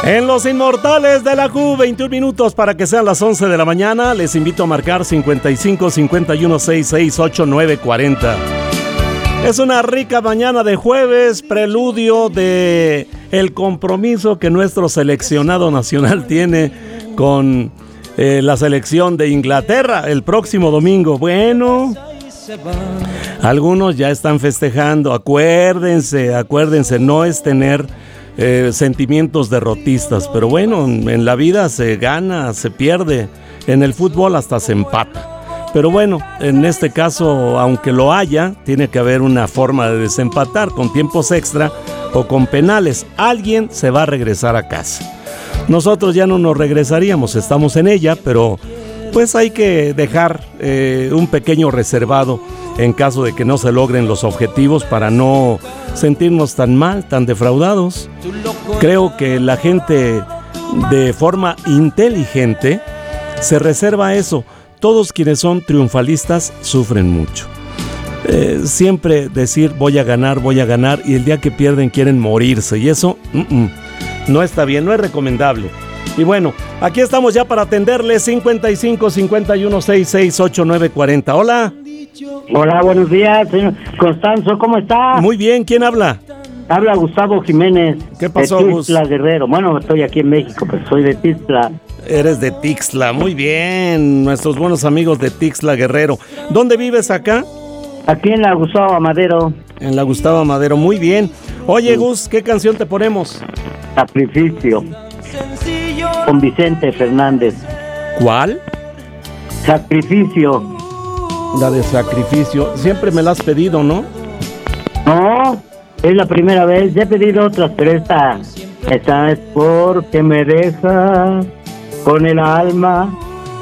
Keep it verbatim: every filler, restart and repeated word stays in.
En los Inmortales de la Q, veintiún minutos para que sean las once de la mañana. Les invito a marcar cincuenta y cinco, cincuenta y uno, sesenta y seis, ochenta y nueve, cuarenta. Es una rica mañana de jueves, preludio de el compromiso que nuestro seleccionado nacional tiene con eh, la selección de Inglaterra el próximo domingo. Bueno, algunos ya están festejando. Acuérdense, acuérdense, no es tener eh, sentimientos derrotistas, pero bueno, en la vida se gana, se pierde, en el fútbol hasta se empata. Pero bueno, en este caso, aunque lo haya, tiene que haber una forma de desempatar con tiempos extra o con penales. Alguien se va a regresar a casa. Nosotros ya no nos regresaríamos, estamos en ella, pero pues hay que dejar eh, un pequeño reservado en caso de que no se logren los objetivos para no sentirnos tan mal, tan defraudados. Creo que la gente de forma inteligente se reserva eso. Todos quienes son triunfalistas sufren mucho. Eh, siempre decir voy a ganar, voy a ganar, y el día que pierden quieren morirse, y eso uh-uh, no está bien, no es recomendable. Y bueno, aquí estamos ya para atenderles. Cincuenta y cinco, cincuenta y uno, sesenta y seis, ochenta y nueve, cuarenta. Hola. Hola, buenos días, señor Constanzo, ¿cómo está? Muy bien, ¿quién habla? Habla Gustavo Jiménez. ¿Qué pasó, de Gus? Tixla, Guerrero. Bueno, estoy aquí en México, pero soy de Tixla. Eres de Tixla, muy bien, nuestros buenos amigos de Tixla, Guerrero. ¿Dónde vives acá? Aquí en la Gustavo Amadero. En la Gustavo Amadero, muy bien. Oye, sí. Gus, ¿qué canción te ponemos? Sacrificio, con Vicente Fernández. ¿Cuál? Sacrificio. La de Sacrificio, siempre me la has pedido, ¿no? No, es la primera vez, ya he pedido otras, pero esta, esta es porque me dejas con el alma